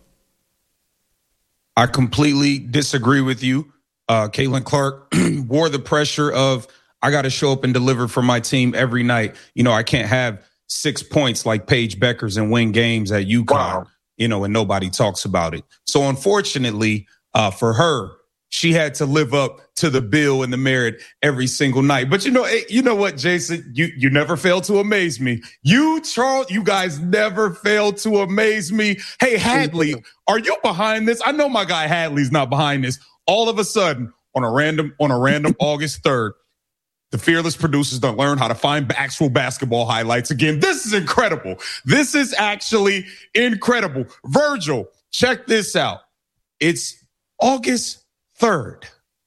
I completely disagree with you. Uh, Caitlin Clark wore the pressure of, I got to show up and deliver for my team every night. You know, I can't have six points like Paige Beckers and win games at UConn, wow. you know, and nobody talks about it. So unfortunately uh, for her, she had to live up to the bill and the merit every single night. But you know, you know what, Jason, you, you never fail to amaze me. You, Charles, you guys never fail to amaze me. Hey, Hadley, are you behind this? I know my guy Hadley's not behind this. All of a sudden, on a random, on a random August third, the Fearless producers don't learn how to find actual basketball highlights again. This is incredible. This is actually incredible. Virgil, check this out. It's August third.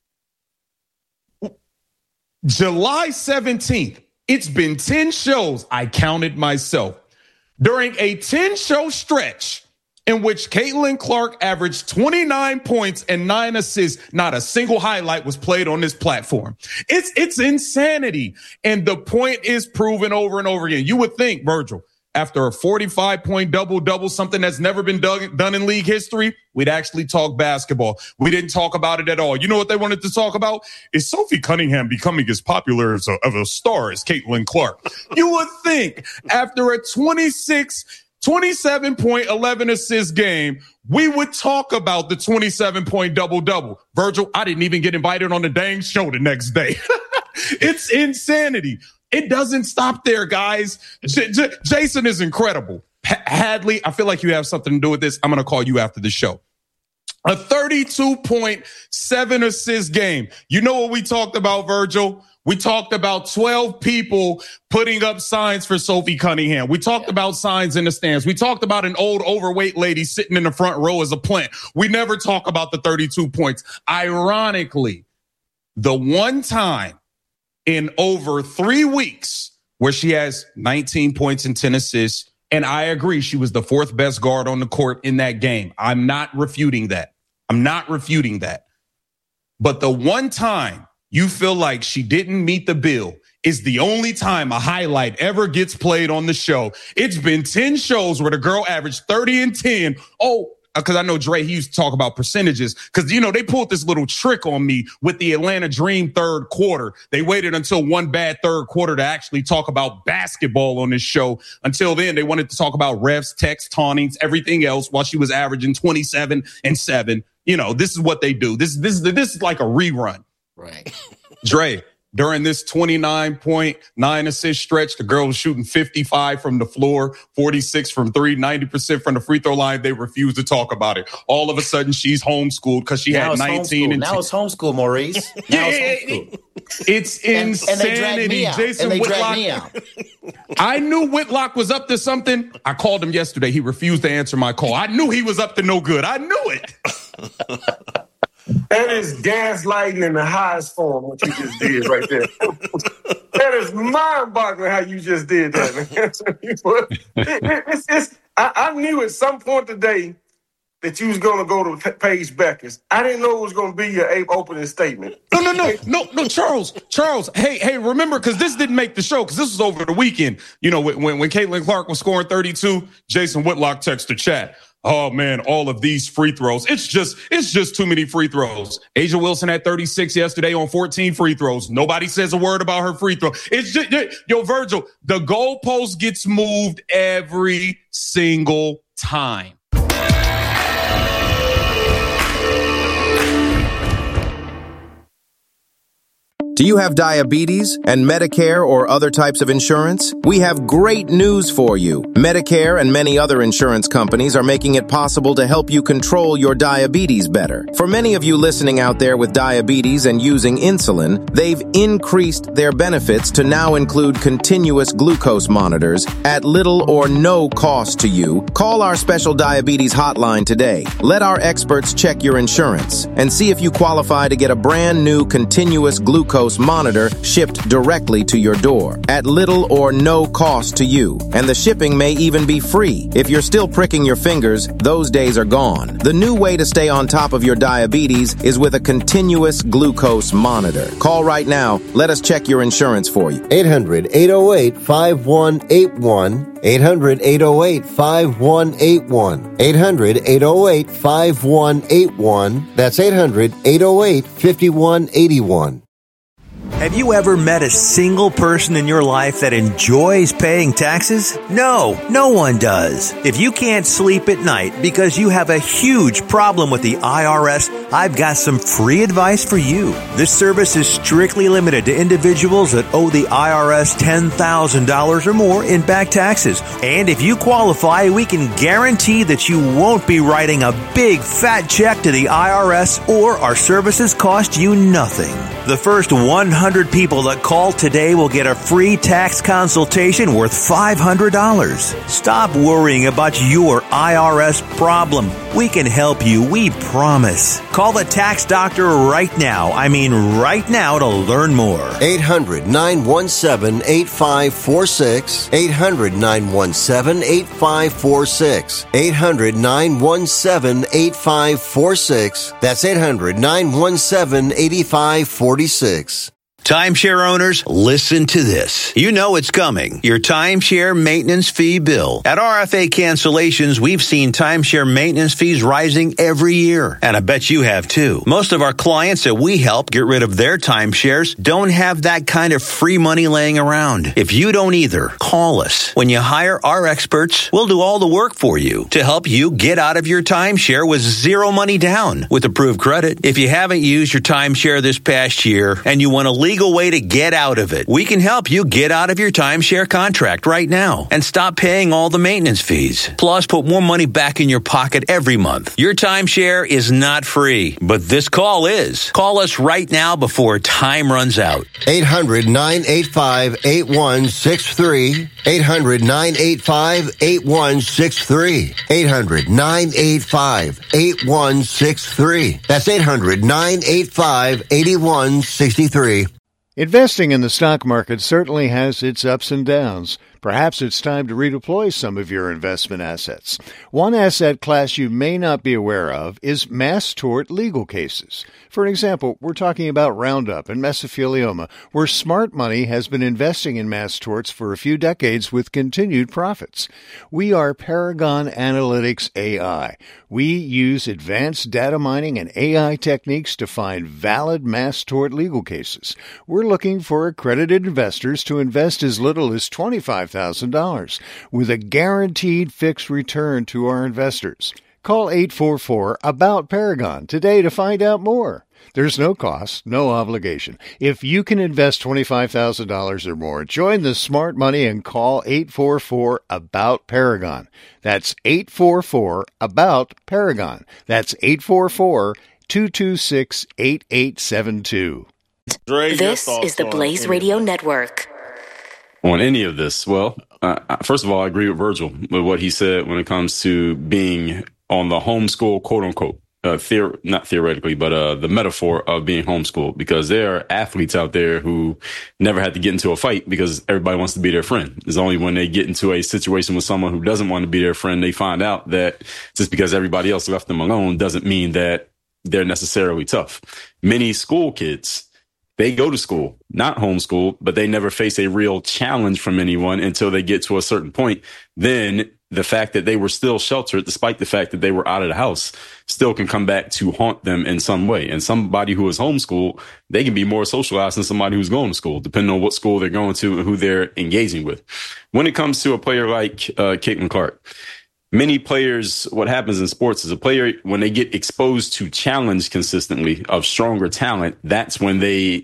July seventeenth. It's been ten shows. I counted myself. During a ten-show stretch in which Caitlin Clark averaged twenty-nine points and nine assists, not a single highlight was played on this platform. It's it's insanity. And the point is proven over and over again. You would think, Virgil, after a forty-five point double-double, something that's never been done, done in league history, we'd actually talk basketball. We didn't talk about it at all. You know what they wanted to talk about? Is Sophie Cunningham becoming as popular as a, of a star as Caitlin Clark? You would think after a twenty-six, twenty-seven point, eleven assist game, we would talk about the twenty-seven point double-double. Virgil, I didn't even get invited on the dang show the next day. It's insanity. It doesn't stop there, guys. J- J- Jason is incredible. H- Hadley, I feel like you have something to do with this. I'm going to call you after the show. A thirty-two point seven assist game. You know what we talked about, Virgil? We talked about twelve people putting up signs for Sophie Cunningham. We talked about signs in the stands. We talked about an old overweight lady sitting in the front row as a plant. We never talk about the thirty-two points. Ironically, the one time in over three weeks where she has nineteen points and ten assists. And I agree, she was the fourth best guard on the court in that game. I'm not refuting that. I'm not refuting that. But the one time you feel like she didn't meet the bill is the only time a highlight ever gets played on the show. It's been ten shows where the girl averaged thirty and ten. Oh, because I know Dre, he used to talk about percentages. Because, you know, they pulled this little trick on me with the Atlanta Dream third quarter. They waited until one bad third quarter to actually talk about basketball on this show. Until then, they wanted to talk about refs, texts, tauntings, everything else while she was averaging twenty-seven and seven. You know, this is what they do. This, this, this is like a rerun. Right. Dre, during this twenty-nine point nine assist stretch, the girl was shooting fifty-five from the floor, forty-six from three, ninety percent from the free throw line. They refused to talk about it. All of a sudden, she's homeschooled because she now had nineteen. And now it's homeschool, Maurice. Now it's homeschool. It's insanity. And, and Jason Whitlock. I knew Whitlock was up to something. I called him yesterday. He refused to answer my call. I knew he was up to no good. I knew it. That is gaslighting in the highest form, what you just did right there. That is mind-boggling how you just did that, man. it, it's, it's, I, I knew at some point today that you was going to go to Paige Beckers. I didn't know it was going to be your opening statement. No, no, no, no, no, Charles, Charles. Hey, hey, remember, because this didn't make the show, because this was over the weekend. You know, when, when Caitlin Clark was scoring thirty-two, Jason Whitlock texted chat. Oh man, all of these free throws. It's just, it's just too many free throws. A'ja Wilson had thirty-six yesterday on fourteen free throws. Nobody says a word about her free throw. It's just, yo, Virgil, the goalpost gets moved every single time. Do you have diabetes and Medicare or other types of insurance? We have great news for you. Medicare and many other insurance companies are making it possible to help you control your diabetes better. For many of you listening out there with diabetes and using insulin, they've increased their benefits to now include continuous glucose monitors at little or no cost to you. Call our special diabetes hotline today. Let our experts check your insurance and see if you qualify to get a brand new continuous glucose monitor shipped directly to your door at little or no cost to you. And the shipping may even be free. If you're still pricking your fingers, those days are gone. The new way to stay on top of your diabetes is with a continuous glucose monitor. Call right now. Let us check your insurance for you. eight hundred, eight oh eight, five one eight one. eight hundred, eight oh eight, five one eight one. eight hundred, eight oh eight, five one eight one. That's eight hundred, eight oh eight, five one eight one. Have you ever met a single person in your life that enjoys paying taxes? No, no one does. If you can't sleep at night because you have a huge problem with the I R S, I've got some free advice for you. This service is strictly limited to individuals that owe the I R S ten thousand dollars or more in back taxes. And if you qualify, we can guarantee that you won't be writing a big fat check to the I R S, or our services cost you nothing. The first one hundred people that call today will get a free tax consultation worth five hundred dollars. Stop worrying about your I R S problem. We can help you, we promise. Call the tax doctor right now. I mean right now to learn more. eight hundred, nine one seven, eight five four six. eight hundred, nine one seven, eight five four six. eight hundred, nine one seven, eight five four six. That's eight hundred, nine one seven, eight five four six. Timeshare owners, listen to this. You know it's coming. Your timeshare maintenance fee bill. At R F A Cancellations, we've seen timeshare maintenance fees rising every year. And I bet you have too. Most of our clients that we help get rid of their timeshares don't have that kind of free money laying around. If you don't either, call us. When you hire our experts, we'll do all the work for you to help you get out of your timeshare with zero money down with approved credit. If you haven't used your timeshare this past year and you want to leave legal way to get out of it. We can help you get out of your timeshare contract right now and stop paying all the maintenance fees. Plus, put more money back in your pocket every month. Your timeshare is not free, but this call is. Call us right now before time runs out. eight hundred, nine eight five, eight one six three. eight hundred, nine eight five, eight one six three. eight hundred, nine eight five, eight one six three. That's eight hundred, nine eight five, eight one six three. Investing in the stock market certainly has its ups and downs. Perhaps it's time to redeploy some of your investment assets. One asset class you may not be aware of is mass tort legal cases. For example, we're talking about Roundup and mesothelioma, where smart money has been investing in mass torts for a few decades with continued profits. We are Paragon Analytics A I. We use advanced data mining and A I techniques to find valid mass tort legal cases. We're looking for accredited investors to invest as little as twenty-five thousand dollars with a guaranteed fixed return to our investors. Call eight four four, A B O U T, Paragon today to find out more. There's no cost, no obligation. If you can invest twenty-five thousand dollars or more, join the smart money and call eight four four, A B O U T, Paragon. That's eight four four, A B O U T, Paragon. That's eight four four, two two six, eight eight seven two. This is the Blaze Radio Network. On any of this, well, uh, first of all, I agree with Virgil with what he said when it comes to being on the homeschool, quote unquote, uh, theor- not theoretically, but uh, the metaphor of being homeschooled, because there are athletes out there who never had to get into a fight because everybody wants to be their friend. It's only when they get into a situation with someone who doesn't want to be their friend, they find out that just because everybody else left them alone doesn't mean that they're necessarily tough. Many school kids, they go to school, not homeschool, but they never face a real challenge from anyone until they get to a certain point. Then the fact that they were still sheltered, despite the fact that they were out of the house, still can come back to haunt them in some way. And somebody who is homeschooled, they can be more socialized than somebody who's going to school, depending on what school they're going to and who they're engaging with. When it comes to a player like uh, Caitlin Clark, many players, what happens in sports is a player, when they get exposed to challenge consistently of stronger talent, that's when they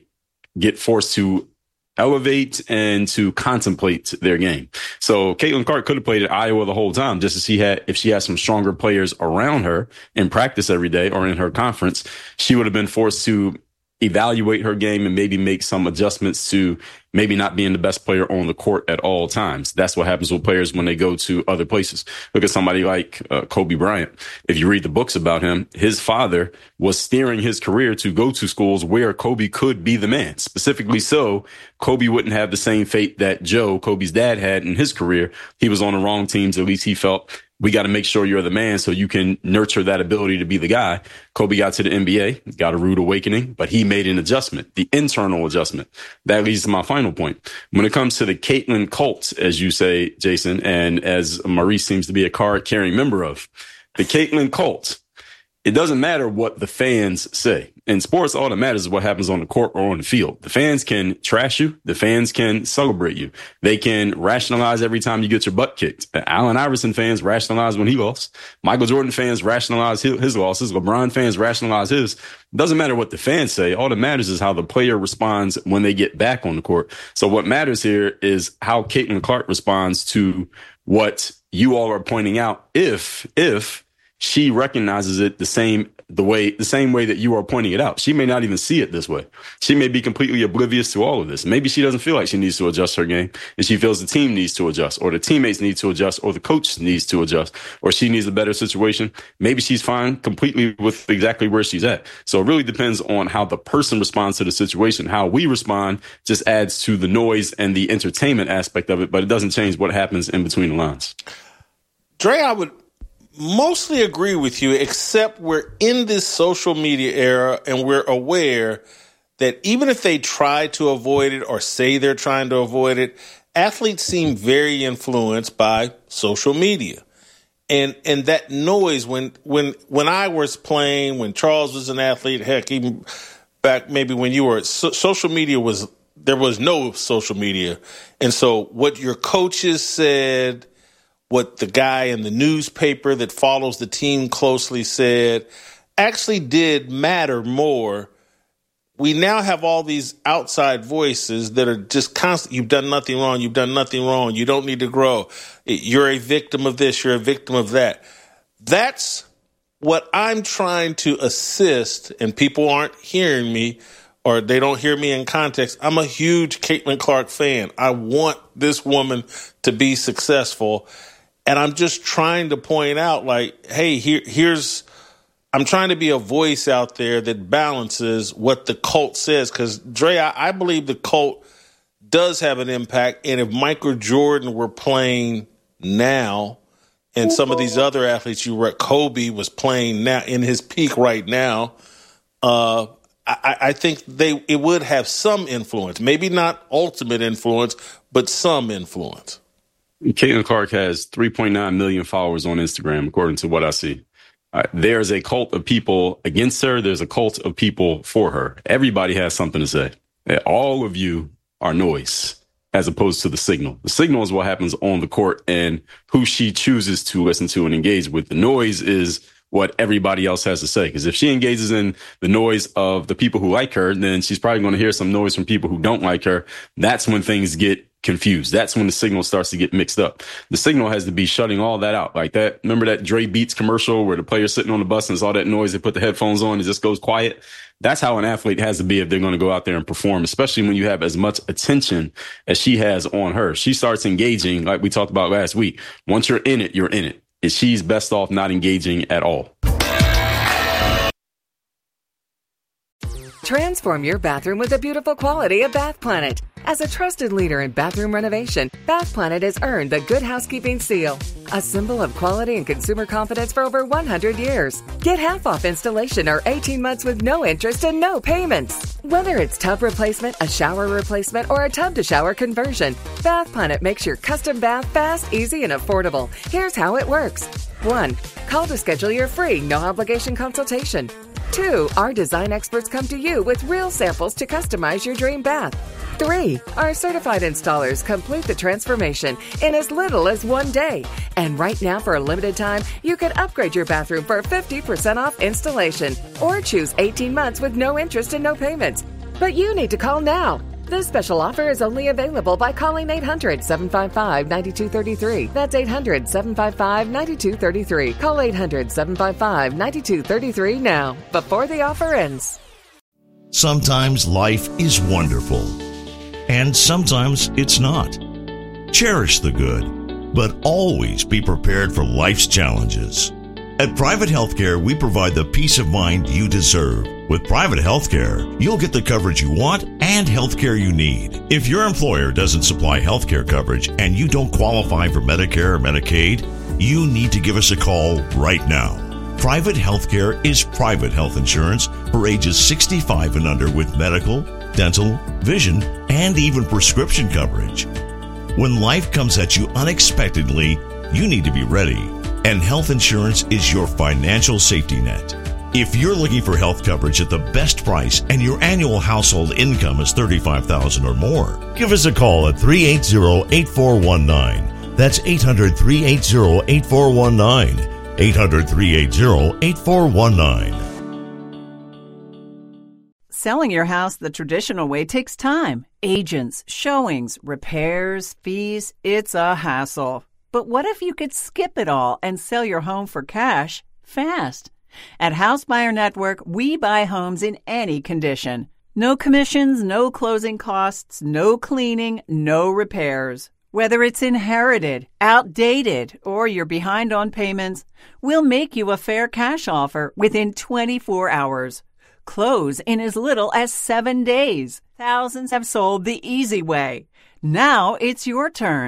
get forced to elevate and to contemplate their game. So Caitlin Clark could have played at Iowa the whole time, just as she had, if she had some stronger players around her in practice every day or in her conference, she would have been forced to evaluate her game and maybe make some adjustments to maybe not being the best player on the court at all times. That's what happens with players when they go to other places. Look at somebody like uh, Kobe Bryant. If you read the books about him, his father was steering his career to go to schools where Kobe could be the man. Specifically so, Kobe wouldn't have the same fate that Joe, Kobe's dad, had in his career. He was on the wrong teams. At least he felt, we got to make sure you're the man so you can nurture that ability to be the guy. Kobe got to the N B A, got a rude awakening, but he made an adjustment, the internal adjustment. That leads to my final point. When it comes to the Caitlin cult, as you say, Jason, and as Maurice seems to be a card-carrying member of, the Caitlin cult, it doesn't matter what the fans say. In sports, all that matters is what happens on the court or on the field. The fans can trash you. The fans can celebrate you. They can rationalize every time you get your butt kicked. Allen Iverson fans rationalize when he lost. Michael Jordan fans rationalize his, his losses. LeBron fans rationalize his. It doesn't matter what the fans say. All that matters is how the player responds when they get back on the court. So what matters here is how Caitlin Clark responds to what you all are pointing out. If, if, she recognizes it the same the way the same way that you are pointing it out. She may not even see it this way. She may be completely oblivious to all of this. Maybe she doesn't feel like she needs to adjust her game, and she feels the team needs to adjust, or the teammates need to adjust, or the coach needs to adjust, or she needs a better situation. Maybe she's fine completely with exactly where she's at. So it really depends on how the person responds to the situation. How we respond just adds to the noise and the entertainment aspect of it, but it doesn't change what happens in between the lines. Dre, I would mostly agree with you, except we're in this social media era and we're aware that even if they try to avoid it or say they're trying to avoid it, athletes seem very influenced by social media. And and that noise, when when when I was playing, when Charles was an athlete, heck, even back maybe when you were, so, social media was, there was no social media. And so what your coaches said, what the guy in the newspaper that follows the team closely said actually did matter more. We now have all these outside voices that are just constant. You've done nothing wrong. You've done nothing wrong. You don't need to grow. You're a victim of this. You're a victim of that. That's what I'm trying to assist, and people aren't hearing me or they don't hear me in context. I'm a huge Caitlin Clark fan. I want this woman to be successful. And I'm just trying to point out, like, hey, here, here's, I'm trying to be a voice out there that balances what the cult says. Because, Dre, I, I believe the cult does have an impact. And if Michael Jordan were playing now, and some of these other athletes you read, Kobe was playing now in his peak right now, uh, I, I think they it would have some influence. Maybe not ultimate influence, but some influence. Caitlin Clark has three point nine million followers on Instagram, according to what I see. Uh, there's a cult of people against her. There's a cult of people for her. Everybody has something to say. All of you are noise as opposed to the signal. The signal is what happens on the court and who she chooses to listen to and engage with. The noise is what everybody else has to say. Because if she engages in the noise of the people who like her, then she's probably going to hear some noise from people who don't like her. That's when things get confused. That's when the signal starts to get mixed up. The signal has to be shutting all that out. Like that, remember that Dre Beats commercial where the player's sitting on the bus and it's all that noise, they put the headphones on, it just goes quiet. That's how an athlete has to be if they're going to go out there and perform, especially when you have as much attention as she has on her. She starts engaging, like we talked about last week. Once you're in it, you're in it. And she's best off not engaging at all. Transform your bathroom with the beautiful quality of Bath Planet. As a trusted leader in bathroom renovation, Bath Planet has earned the Good Housekeeping seal, a symbol of quality and consumer confidence for over one hundred years. Get half off installation or eighteen months with no interest and no payments. Whether it's tub replacement, a shower replacement, or a tub-to-shower conversion, Bath Planet makes your custom bath fast, easy, and affordable. Here's how it works. One, call to schedule your free, no-obligation consultation. Two, our design experts come to you with real samples to customize your dream bath. Three, our certified installers complete the transformation in as little as one day. And right now, for a limited time, you can upgrade your bathroom for fifty percent off installation or choose eighteen months with no interest and no payments. But you need to call now. This special offer is only available by calling eight hundred, seven five five, nine two three three. That's eight hundred, seven five five, nine two three three. Call eight hundred, seven five five, nine two three three now, before the offer ends. Sometimes life is wonderful, and sometimes it's not. Cherish the good, but always be prepared for life's challenges. At Private Healthcare, we provide the peace of mind you deserve. With Private Healthcare, you'll get the coverage you want and healthcare you need. If your employer doesn't supply healthcare coverage and you don't qualify for Medicare or Medicaid, you need to give us a call right now. Private Healthcare is private health insurance for ages sixty-five and under with medical, dental, vision, and even prescription coverage. When life comes at you unexpectedly, you need to be ready. And health insurance is your financial safety net. If you're looking for health coverage at the best price and your annual household income is thirty-five thousand dollars or more, give us a call at three eight zero, eight four one nine. That's eight hundred, three eight zero, eight four one nine. eight hundred, three eight zero, eight four one nine. Selling your house the traditional way takes time. Agents, showings, repairs, fees. It's a hassle. But what if you could skip it all and sell your home for cash fast? At House Buyer Network, we buy homes in any condition. No commissions, no closing costs, no cleaning, no repairs. Whether it's inherited, outdated, or you're behind on payments, we'll make you a fair cash offer within twenty-four hours. Close in as little as seven days. Thousands have sold the easy way. Now it's your turn.